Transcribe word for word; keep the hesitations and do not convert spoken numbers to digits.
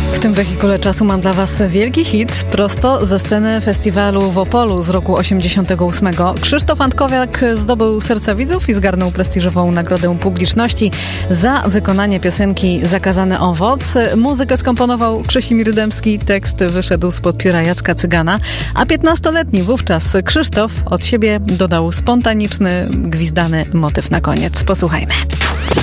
W tym wehikule czasu mam dla Was wielki hit prosto ze sceny festiwalu w Opolu z roku osiemdziesiątego ósmego. Krzysztof Antkowiak zdobył serca widzów i zgarnął prestiżową nagrodę publiczności za wykonanie piosenki Zakazany owoc. Muzykę skomponował Krzysimir Dębski, tekst wyszedł spod pióra Jacka Cygana, a piętnastoletni wówczas Krzysztof od siebie dodał spontaniczny, gwizdany motyw na koniec. Posłuchajmy.